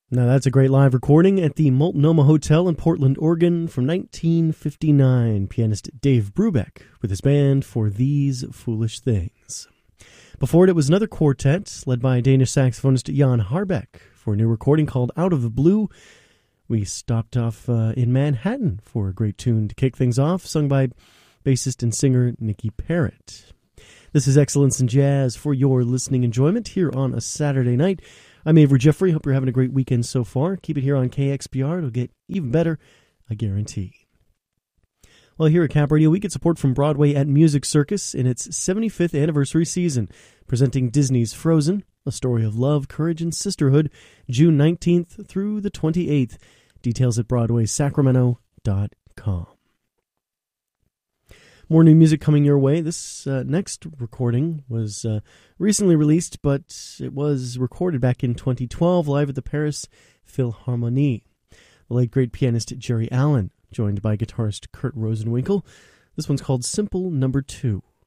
Now that's a great live recording at the Multnomah Hotel in Portland, Oregon from 1959. Pianist Dave Brubeck with his band For These Foolish Things. Before it was another quartet led by Danish saxophonist Jan Harbeck for a new recording called Out of the Blue. We stopped off in Manhattan for a great tune to kick things off, sung by bassist and singer Nicky Parrott. This is Excellence in Jazz for your listening enjoyment here on a Saturday night. I'm Avery Jeffrey. Hope you're having a great weekend so far. Keep it here on KXPR. It'll get even better, I guarantee. Well, here at Cap Radio, we get support from Broadway at Music Circus in its 75th anniversary season, presenting Disney's Frozen, a story of love, courage, and sisterhood, June 19th through the 28th. Details at BroadwaySacramento.com. More new music coming your way. This next recording was recently released, but it was recorded back in 2012 live at the Paris Philharmonie. The late great pianist Jerry Allen, joined by guitarist Kurt Rosenwinkel. This one's called Simple Number 2.